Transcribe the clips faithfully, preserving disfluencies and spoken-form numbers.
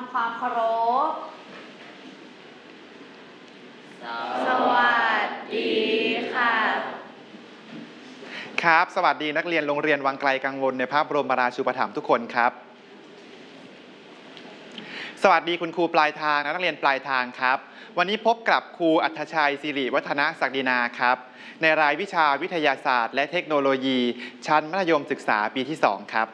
ำความเคารพสวัสดีค่ะครับสวัสดีนักเรียนโรงเรียนวังไกลกังวลในพระบรมราชูปถัมภ์ทุกคนครับสวัสดีคุณครูปลายทางนักเรียนปลายทางครับวันนี้พบกับครูอัธชัยศิริวัฒนศักดินาครับในรายวิชาวิทยาศาสตร์และเทคโนโลยีชั้นมัธยมศึกษาปีที่สองครับ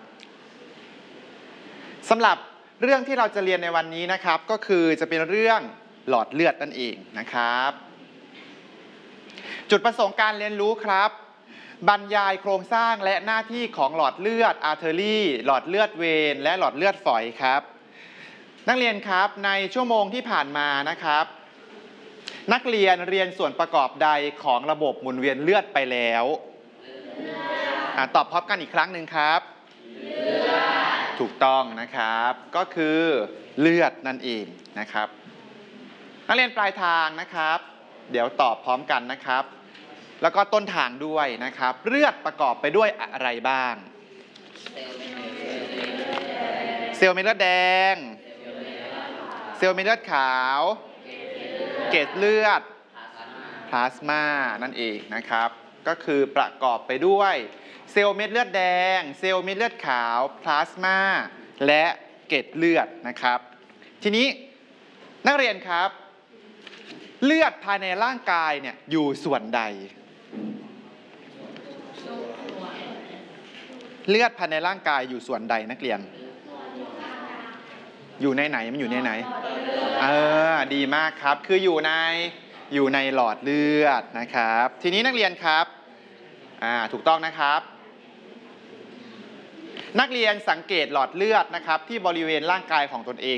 สำหรับเรื่องที่เราจะเรียนในวันนี้นะครับก็คือจะเป็นเรื่องหลอดเลือดนั่นเองนะครับจุดประสงค์การเรียนรู้ครับบรรยายโครงสร้างและหน้าที่ของหลอดเลือดอาร์เทอรี่หลอดเลือดเวนและหลอดเลือดฝอยครับนักเรียนครับในชั่วโมงที่ผ่านมานะครับนักเรียนเรียนส่วนประกอบใดของระบบหมุนเวียนเลือดไปแล้วตอบพร้อมกันอีกครั้งหนึ่งครับเลือดถูกต้องนะครับก็คือเลือดนั่นเองนะครับนักเรียนปลายทางนะครับเดี๋ยวตอบพร้อมกันนะครับแล้วก็ต้นทางด้วยนะครับเลือดประกอบไปด้วยอะไรบ้างเซลล์เม็ดเลือดแดงเซลล์เม็ดเลือดขาวเกล็ดเลือดพลาสมานั่นเองนะครับก็คือประกอบไปด้วยเซลล์เม็ดเลือดแดงเซลล์เม็ดเลือดขาวพลาสมาและเกล็ดเลือดนะครับทีนี้นักเรียนครับเลือดภายในร่างกายเนี่ยอยู่ส่วนใดเลือดภายในร่างกายอยู่ส่วนใดนักเรียนอยู่ในไหนมันอยู่ในไหนเออดีมากครับคืออยู่ในอยู่ในหลอดเลือดนะครับทีนี้นักเรียนครับอ่าถูกต้องนะครับนักเรียนสังเกตหลอดเลือดนะครับที่บริเวณร่างกายของตนเอง